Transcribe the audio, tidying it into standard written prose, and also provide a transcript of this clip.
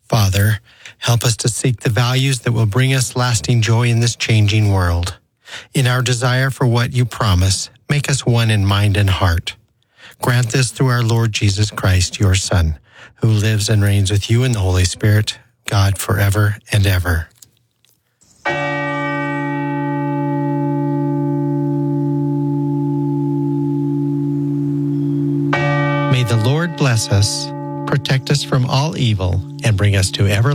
Father, help us to seek the values that will bring us lasting joy in this changing world. In our desire for what you promise, make us one in mind and heart. Grant this through our Lord Jesus Christ, your Son, who lives and reigns with you in the Holy Spirit, God forever and ever. May the Lord bless us, protect us from all evil, and bring us to everlasting